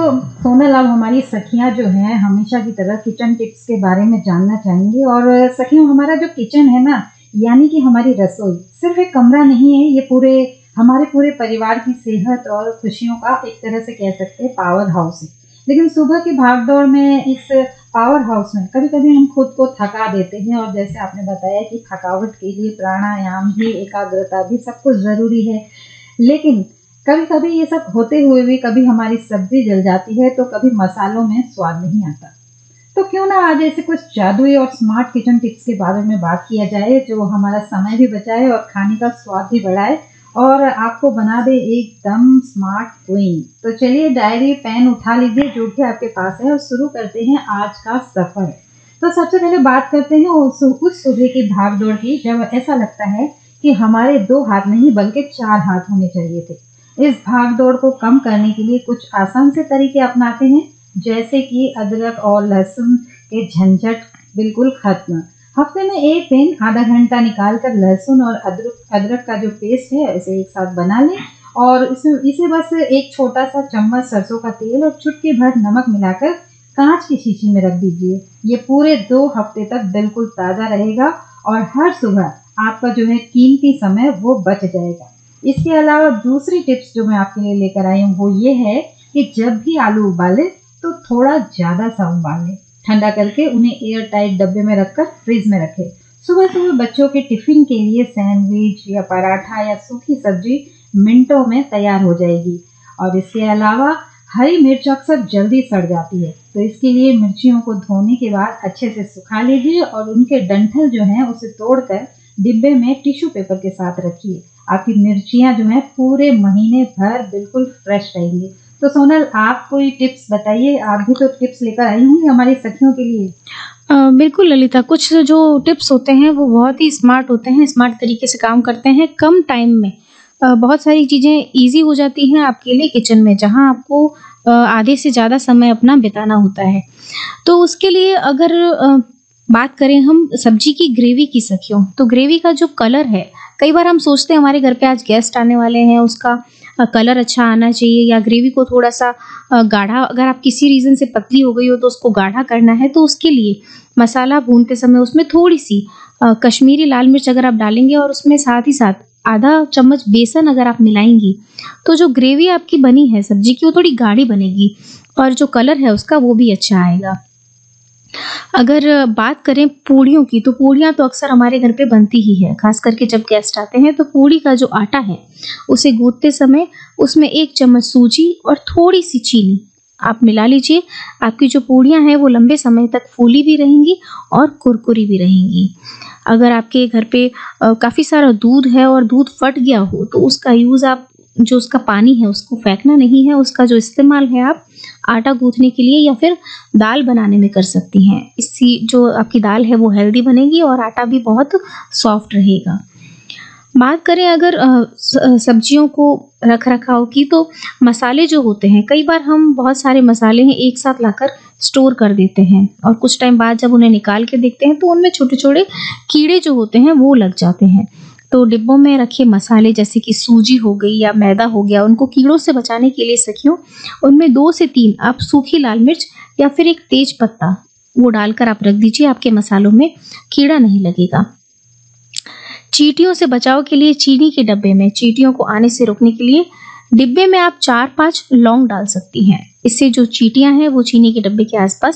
सोनल, अब हमारी सखियाँ जो हैं हमेशा की तरह किचन टिप्स के बारे में जानना चाहेंगी। और सखियों, हमारा जो किचन है ना, यानी कि हमारी रसोई सिर्फ एक कमरा नहीं है, ये हमारे पूरे परिवार की सेहत और खुशियों का एक तरह से कह सकते हैं पावर हाउस है। लेकिन सुबह की भागदौड़ में इस पावर हाउस में कभी-कभी हम खुद को थका देते हैं, और जैसे आपने बताया कि थकावट के लिए प्राणायाम भी, एकाग्रता भी सब कुछ ज़रूरी है। लेकिन कभी-कभी ये सब होते हुए भी कभी हमारी सब्ज़ी जल जाती है, तो कभी मसालों में स्वाद नहीं आता। तो क्यों ना आज ऐसे कुछ जादुई और स्मार्ट किचन टिप्स के बारे में बात किया जाए, जो हमारा समय भी बचाए और खाने का स्वाद भी बढ़ाए और आपको बना दे एकदम स्मार्ट क्वीन। तो चलिए, डायरी पेन उठा लीजिए जो भी आपके पास है, और शुरू करते हैं आज का सफ़र। तो सबसे पहले बात करते हैं उस सुबह की भाग-दौड़ की, जब ऐसा लगता है कि हमारे 2 हाथ नहीं बल्कि 4 हाथ होने चाहिए थे। इस भाग-दौड़ को कम करने के लिए कुछ आसान से तरीके अपनाते हैं, जैसे कि अदरक और लहसुन के झंझट बिल्कुल खत्म। हफ्ते में एक दिन आधा घंटा निकाल कर लहसुन और अदरक का जो पेस्ट है इसे एक साथ बना लें, और इसे बस एक छोटा सा चम्मच सरसों का तेल और चुटकी भर नमक मिलाकर कांच की शीशी में रख दीजिए। ये पूरे 2 हफ्ते तक बिल्कुल ताज़ा रहेगा, और हर सुबह आपका जो है कीमती समय वो बच जाएगा। इसके अलावा दूसरी टिप्स जो मैं आपके लिए लेकर आई हूँ वो ये है कि जब भी आलू उबालें तो थोड़ा ज़्यादा सा उबाल लें, ठंडा करके उन्हें एयर टाइट डब्बे में रखकर फ्रिज में रखें। सुबह सुबह बच्चों के टिफिन के लिए सैंडविच या पराठा या सूखी सब्जी मिनटों में तैयार हो जाएगी। और इसके अलावा हरी मिर्च अक्सर जल्दी सड़ जाती है, तो इसके लिए मिर्चियों को धोने के बाद अच्छे से सुखा लीजिए और उनके डंठल जो हैं उसे तोड़कर डिब्बे में टिश्यू पेपर के साथ रखिए। आपकी मिर्चियाँ जो हैं पूरे महीने भर बिल्कुल फ्रेश रहेंगी। तो सोनल, आप कोई टिप्स बताइए, आप भी तो टिप्स लेकर आई होंगी हमारी सखियों के लिए। बिल्कुल ललिता, कुछ जो टिप्स होते हैं वो बहुत ही स्मार्ट होते हैं, स्मार्ट तरीके से काम करते हैं, कम टाइम में बहुत सारी चीज़ें ईज़ी हो जाती हैं आपके लिए किचन में, जहाँ आपको आधे से ज़्यादा समय अपना बिताना होता है। तो उसके लिए अगर बात करें हम सब्जी की ग्रेवी की सखियों, तो ग्रेवी का जो कलर है, कई बार हम सोचते हैं हमारे घर पे आज गेस्ट आने वाले हैं, उसका कलर अच्छा आना चाहिए, या ग्रेवी को थोड़ा-सा गाढ़ा, अगर आप किसी रीज़न से पतली हो गई हो तो उसको गाढ़ा करना है, तो उसके लिए मसाला भूनते समय उसमें थोड़ी-सी कश्मीरी लाल मिर्च अगर आप डालेंगे और उसमें साथ ही साथ आधा चम्मच बेसन अगर आप मिलाएँगी, तो जो ग्रेवी आपकी बनी है सब्जी की वो थोड़ी गाढ़ी बनेगी, और जो कलर है उसका वो भी अच्छा आएगा। अगर बात करें पूड़ियों की, तो पूड़ियाँ तो अक्सर हमारे घर पे बनती ही है, खास करके जब गेस्ट आते हैं, तो पूड़ी का जो आटा है उसे गूँथते समय उसमें 1 चम्मच सूजी और थोड़ी-सी चीनी आप मिला लीजिए। आपकी जो पूड़ियाँ हैं वो लंबे समय तक फूली भी रहेंगी और कुरकुरी भी रहेंगी। अगर आपके घर पे काफ़ी सारा दूध है और दूध फट गया हो, तो उसका यूज़ आप, जो उसका पानी है उसको फेंकना नहीं है, उसका जो इस्तेमाल है आप आटा गूँथने के लिए या फिर दाल बनाने में कर सकती हैं। इससे जो आपकी दाल है वो हेल्दी बनेगी और आटा भी बहुत सॉफ्ट रहेगा। बात करें अगर सब्जियों को रख-रखाव की, तो मसाले जो होते हैं, कई बार हम बहुत सारे मसाले हैं एक साथ लाकर स्टोर कर देते हैं, और कुछ टाइम बाद जब उन्हें निकाल के देखते हैं तो उनमें छोटे-छोटे कीड़े जो होते हैं वो लग जाते हैं। तो डिब्बों में रखे मसाले जैसे कि सूजी हो गई या मैदा हो गया, उनको कीड़ों से बचाने के लिए सखियों, उनमें 2 से 3 आप सूखी लाल मिर्च या फिर एक तेज पत्ता वो डालकर आप रख दीजिए, आपके मसालों में कीड़ा नहीं लगेगा। चींटियों से बचाव के लिए चीनी के डब्बे में चींटियों को आने से रोकने के लिए डिब्बे में आप 4-5 लौंग डाल सकती हैं। इससे जो चींटियां हैं वो चीनी के डब्बे के आसपास